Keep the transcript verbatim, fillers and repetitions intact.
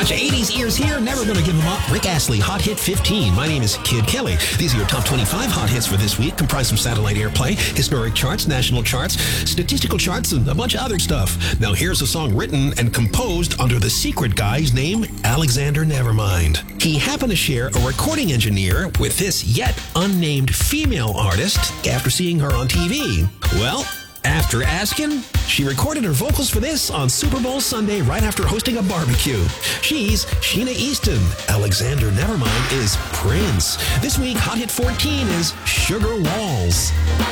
Bunch of eighties ears here, never gonna give them up. Rick Astley, Hot Hit fifteen. My name is Kid Kelly. These are your top twenty-five hot hits for this week, comprised of satellite airplay, historic charts, national charts, statistical charts, and a bunch of other stuff. Now here's a song written and composed under the secret guy's name, Alexander Nevermind. He happened to share a recording engineer with this yet unnamed female artist after seeing her on T V. Well, after asking, she recorded her vocals for this on Super Bowl Sunday right after hosting a barbecue. She's Sheena Easton. Alexander Nevermind is Prince. This week, Hot Hit fourteen is Sugar Walls.